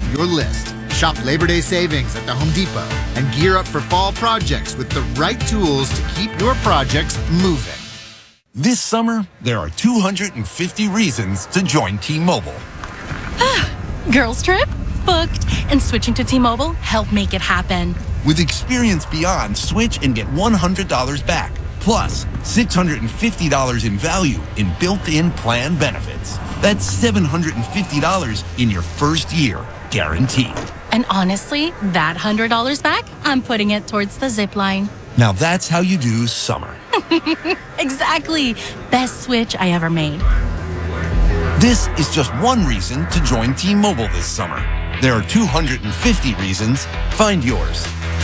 your list. Shop Labor Day savings at the Home Depot and gear up for fall projects with the right tools to keep your projects moving. This summer, there are 250 reasons to join T-Mobile. Girls trip? Booked. And switching to T-Mobile helped make it happen. With Experience Beyond, switch and get $100 back. Plus, $650 in value in built-in plan benefits. That's $750 in your first year, guaranteed. And honestly, that $100 back, I'm putting it towards the zip line. Now that's how you do summer. Exactly. Best switch I ever made. This is just one reason to join T-Mobile this summer. There are 250 reasons. Find yours.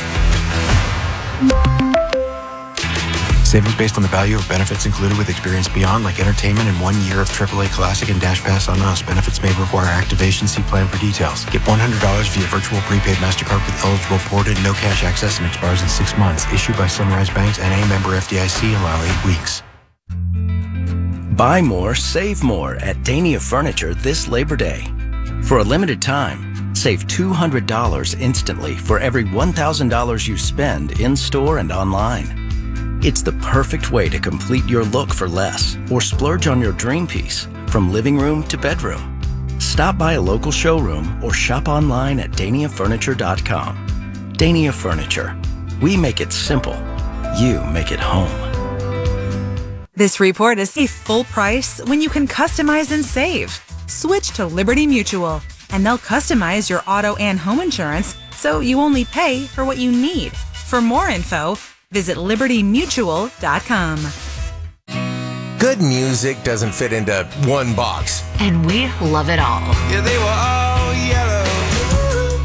Savings based on the value of benefits included with Experience Beyond, like entertainment and 1 year of AAA Classic and Dash Pass on us. Benefits may require activation. See plan for details. Get $100 via virtual prepaid MasterCard with eligible ported, no cash access, and expires in 6 months. Issued by Sunrise Banks, N.A. member FDIC. Allow 8 weeks. Buy more, save more at Dania Furniture this Labor Day. For a limited time, save $200 instantly for every $1,000 you spend in-store and online. It's the perfect way to complete your look for less or splurge on your dream piece from living room to bedroom. Stop by a local showroom or shop online at DaniaFurniture.com. Dania Furniture. We make it simple. You make it home. This report is a full price when you can customize and save. Switch to Liberty Mutual, and they'll customize your auto and home insurance so you only pay for what you need. For more info, visit libertymutual.com. Good music doesn't fit into one box. And we love it all. Yeah, they were all yellow. Ooh,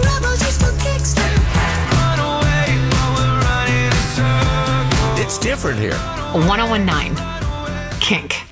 run away while we're running in a circle. It's different here. 1019 Kink.